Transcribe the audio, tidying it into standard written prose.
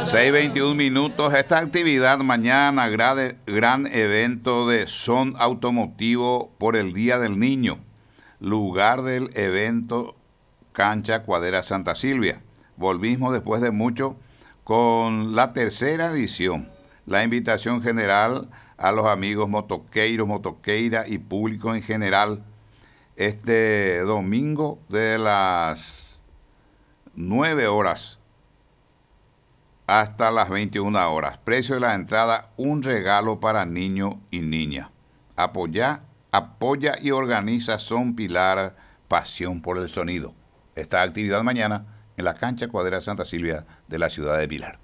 6:21. Esta actividad mañana, gran evento de Son Automotivo por el Día del Niño. Lugar del evento, Cancha Cuadera Santa Silvia. Volvimos después de mucho con la tercera edición. La invitación general a los amigos motoqueiros, motoqueira y público en general. Este domingo de las 9 horas hasta las 21 horas. Precio de la entrada, un regalo para niño y niña. Apoya y organiza Son Pilar, pasión por el sonido. Esta actividad mañana en la cancha Cuadera Santa Silvia de la ciudad de Pilar.